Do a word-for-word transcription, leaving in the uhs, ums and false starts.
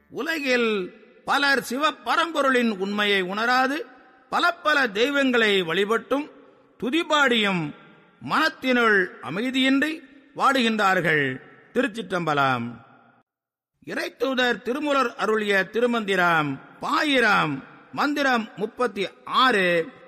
உலகில் பலர் சிவபரம்பொருளின் உண்மையை உணராது பல பல தெய்வங்களை வழிபட்டும் துதிபாடியும் மனத்தினுள் அமைதியின்றி வாடுகின்றார்கள். திருச்சிற்றம்பலம். இறைத்தூதர் திருமூலர் அருளிய திருமந்திரம் பாயிரம் மந்திரம் முப்பத்தி ஆறு.